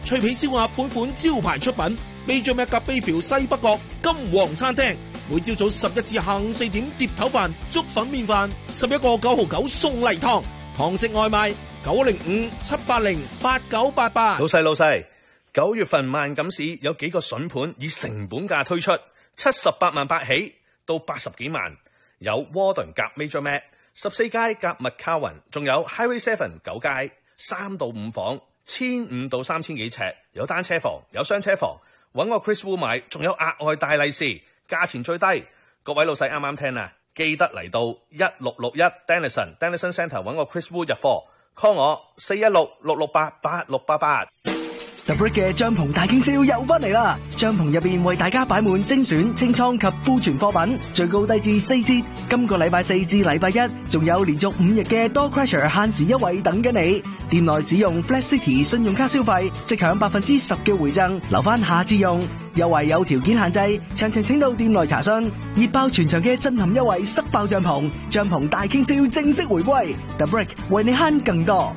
脆皮燒鴨本款招牌出品。Major Mac 及 Bayview 西北角金皇餐廳，每朝早11至下午4點碟頭飯、粥粉麵飯，11個9.9送例湯。堂食外賣905-780-8988。 老細，9月份萬錦市有幾個筍盤以成本價推出，78萬8起到80幾萬，有 Warden 夾 Major Mac 14街夾麥卡雲，仲有 Highway 7 9街3到5房，1500到3000幾尺，有單車房，有雙車房，揾我 Chris Wu 買，仲有額外大利是，價錢最低。各位老細啱啱聽啊，記得嚟到1661 Denison Centre 揾我 Chris Wu 入貨 ，call 我416-668-8688。 The Brick 嘅帳篷大傾銷又翻嚟啦！帳篷入邊為大家擺滿精選清倉及庫存貨品，最高低至4折。今個禮拜4至禮拜1，仲有連續5日嘅 Door Crusher 限時優惠等緊你。店內使用 Flat City 信用卡消費，即享10%嘅回贈，留翻下次用。優惠有條件限制，詳情請到店內查詢。熱爆全場嘅震撼優惠，塞爆帳篷大傾銷正式回歸。The Brick 為你慳更多。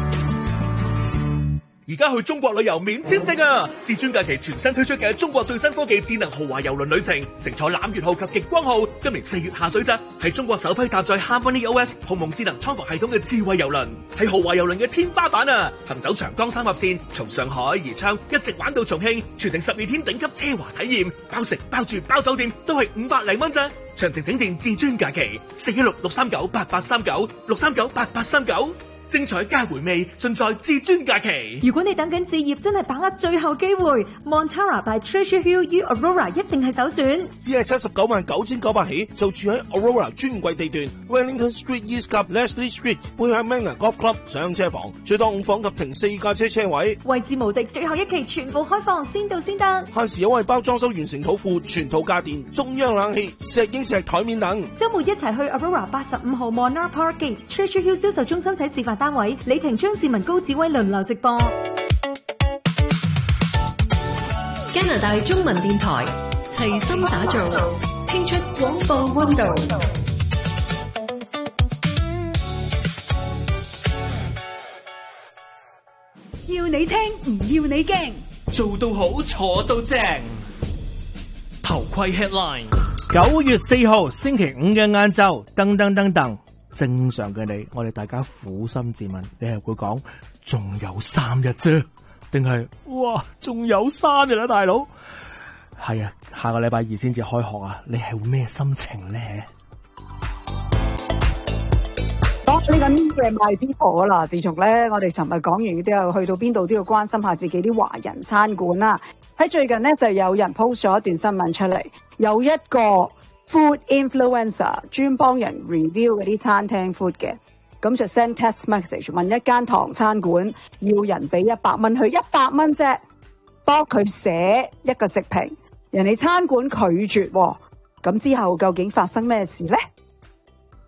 而家去中國旅遊免簽證啊！至尊假期全新推出嘅中國最新科技智能豪華郵輪旅程，乘坐攬月號及極光號，今年4月下水咋，係中國首批搭載 HarmonyOS 鴻蒙智能艙房系統嘅智慧郵輪，係豪華郵輪嘅天花板啊！行走長江三峽線，從上海宜昌一直玩到重慶，全程12天頂級奢華體驗，包食包住包酒店都係500零蚊咋。詳情請電至尊假期416-639-8839，639-8839。精彩加回味，盡在至尊假期。 如果你等緊置業，真係把握最後機會。Montara by Treasure Hill於 Aurora 一定係首選。 只係799900起，就住喺 Aurora 專櫃地段 Wellington Street East 及 Leslie Street， 背向 Manor Golf Club 上車房，最多5房及停4架車位。 位置無敵，最後一期全部開放，先到先得。 限時優惠包裝修完成土庫、全套家電、中央冷氣、石英石台面等。 週末一齊去 Aurora 85號 Monarch Park Gate Treasure Hill 銷售中心睇示範單位，李婷、張志文、高志威輪流直播。 加拿大中文電台齊心打造，聽出廣播溫度。 要你聽，唔要你驚， 做到好，坐到正。頭盔 headline。 9月4號星期5嘅晏晝，噔。正常嘅你，我哋大家苦心自問，你係會講仲有3日啫，定係哇仲有3日啦，大佬？係啊，下個禮拜2先至開學啊，你係會咩心情咧？ 講呢緊嘅賣啲貨啦，自從咧我哋尋日講完都有去到邊度都要關心下自己啲華人餐館啦。喺最近咧就有人 post 咗一段新聞出嚟，有一個food influencer 專幫人 review 嗰啲餐廳 food 嘅，咁就 send text message 問一間唐餐館要人俾100蚊，佢100蚊啫，幫佢寫一個食評，人哋餐館拒絕喎，咁之後究竟發生咩事呢？